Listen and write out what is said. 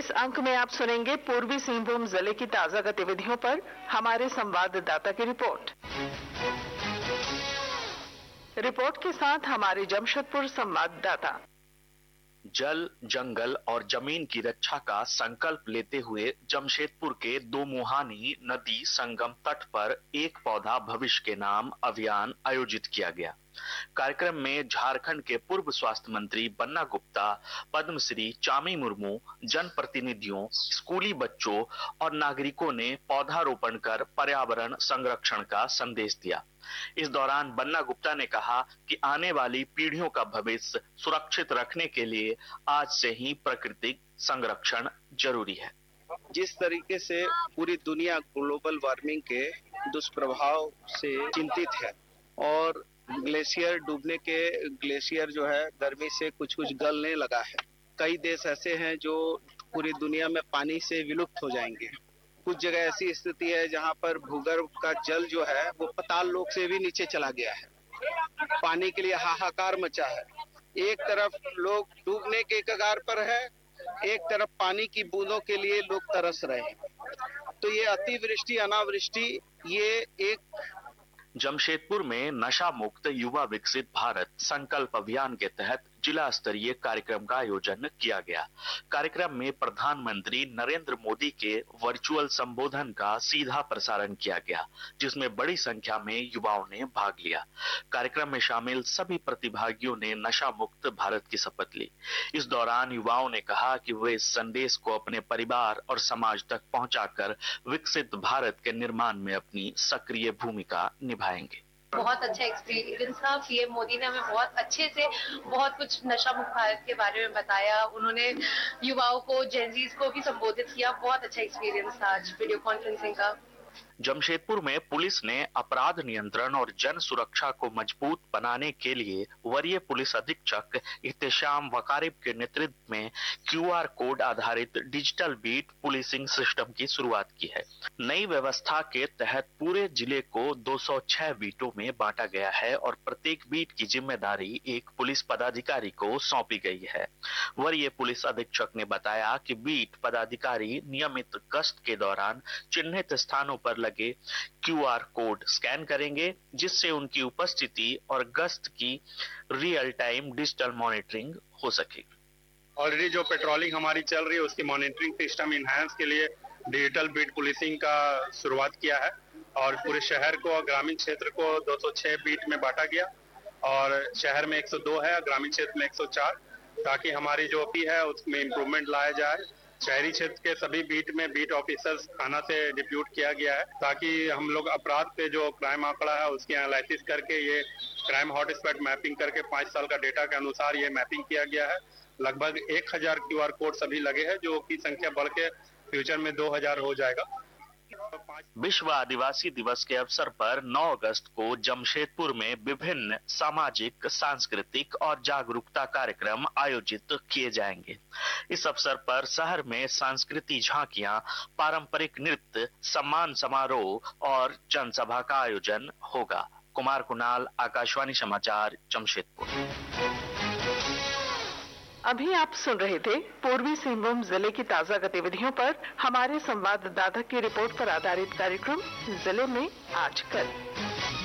इस अंक में आप सुनेंगे पूर्वी सिंहभूम जिले की ताजा गतिविधियों पर हमारे संवाददाता की रिपोर्ट। रिपोर्ट के साथ हमारे जमशेदपुर संवाददाता। जल, जंगल और जमीन की रक्षा का संकल्प लेते हुए जमशेदपुर के दो मुहानी नदी संगम तट पर एक पौधा भविष्य के नाम अभियान आयोजित किया गया। कार्यक्रम में झारखंड के पूर्व स्वास्थ्य मंत्री बन्ना गुप्ता, पद्मश्री चामी मुर्मू, जनप्रतिनिधियों, स्कूली बच्चों और नागरिकों ने पौधारोपण कर पर्यावरण संरक्षण का संदेश दिया। इस दौरान बन्ना गुप्ता ने कहा कि आने वाली पीढ़ियों का भविष्य सुरक्षित रखने के लिए आज से ही प्राकृतिक संरक्षण जरूरी है। जिस तरीके से पूरी दुनिया ग्लोबल वार्मिंग के दुष्प्रभाव से चिंतित है और ग्लेशियर डूबने के ग्लेशियर जो है गर्मी से कुछ गलने लगा है। कई देश ऐसे हैं जो पूरी दुनिया में पानी से विलुप्त हो जाएंगे। कुछ जगह ऐसी स्थिति है जहां पर भूगर्भ का जल जो है वो पाताल लोक से भी नीचे चला गया है। पानी के लिए हाहाकार मचा है। एक तरफ लोग डूबने के कगार पर है, एक तरफ पानी की बूंदों के लिए लोग तरस रहे हैं। तो ये अतिवृष्टि अनावृष्टि ये एक जमशेदपुर में नशा मुक्त युवा विकसित भारत संकल्प अभियान के तहत जिला स्तरीय कार्यक्रम का आयोजन किया गया। कार्यक्रम में प्रधानमंत्री नरेंद्र मोदी के वर्चुअल संबोधन का सीधा प्रसारण किया गया, जिसमें बड़ी संख्या में युवाओं ने भाग लिया। कार्यक्रम में शामिल सभी प्रतिभागियों ने नशा मुक्त भारत की शपथ ली। इस दौरान युवाओं ने कहा कि वे इस संदेश को अपने परिवार और समाज तक पहुंचाकर विकसित भारत के निर्माण में अपनी सक्रिय भूमिका निभाएंगे। बहुत अच्छा एक्सपीरियंस था। पीएम मोदी ने हमें बहुत अच्छे से बहुत कुछ नशा मुक्त भारत के बारे में बताया। उन्होंने युवाओं को, जेनजीज को भी संबोधित किया। बहुत अच्छा एक्सपीरियंस था आज वीडियो कॉन्फ्रेंसिंग का। जमशेदपुर में पुलिस ने अपराध नियंत्रण और जन सुरक्षा को मजबूत बनाने के लिए वरीय पुलिस अधीक्षक इहतेशाम वकारिब के नेतृत्व में क्यूआर कोड आधारित डिजिटल बीट पुलिसिंग सिस्टम की शुरुआत की है। नई व्यवस्था के तहत पूरे जिले को 206 बीटों में बांटा गया है और प्रत्येक बीट की जिम्मेदारी एक पुलिस पदाधिकारी को सौंपी गई है। वरीय पुलिस अधीक्षक ने बताया कि बीट पदाधिकारी नियमित गश्त के दौरान चिन्हित स्थानों पर लगे क्यूआर कोड स्कैन करेंगे, जिससे उनकी उपस्थिति और गश्त की रियल टाइम डिजिटल मॉनिटरिंग हो सके। ऑलरेडी जो पेट्रोलिंग हमारी चल रही है उसकी मॉनिटरिंग सिस्टम इनहैंस के लिए डिजिटल बीट पुलिसिंग का शुरुआत किया है और पूरे शहर को और ग्रामीण क्षेत्र को 206 बीट में बांटा गया और शहर में 102 है, ग्रामीण क्षेत्र में 104, ताकि हमारी जो ओपी है उसमें इम्प्रूवमेंट लाया जाए। शहरी क्षेत्र के सभी बीट में बीट ऑफिसर्स थाना से डिप्यूट किया गया है, ताकि हम लोग अपराध पे जो क्राइम आंकड़ा है उसकी एनालिसिस करके ये क्राइम हॉटस्पॉट मैपिंग करके 5 साल का डेटा के अनुसार ये मैपिंग किया गया है। लगभग 1000 क्यूआर कोड सभी लगे हैं, जो की संख्या बढ़ के फ्यूचर में 2000 हो जाएगा। विश्व आदिवासी दिवस के अवसर पर 9 अगस्त को जमशेदपुर में विभिन्न सामाजिक, सांस्कृतिक और जागरूकता कार्यक्रम आयोजित किए जाएंगे। इस अवसर पर शहर में सांस्कृतिक झांकियां, पारंपरिक नृत्य, सम्मान समारोह और जनसभा का आयोजन होगा। कुमार कुणाल, आकाशवाणी समाचार, जमशेदपुर। अभी आप सुन रहे थे पूर्वी सिंहभूम जिले की ताजा गतिविधियों पर हमारे संवाददाता की रिपोर्ट पर आधारित कार्यक्रम जिले में आजकल।